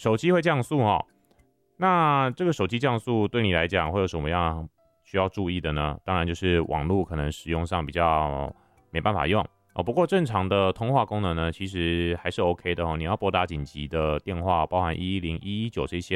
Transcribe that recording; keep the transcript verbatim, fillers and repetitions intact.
手机会降速哦。那这个手机降速对你来讲会有什么样需要注意的呢？当然就是网络可能使用上比较没办法用哦。不过正常的通话功能呢，其实还是 OK 的哦。你要拨打紧急的电话，包含一一零、一一九这些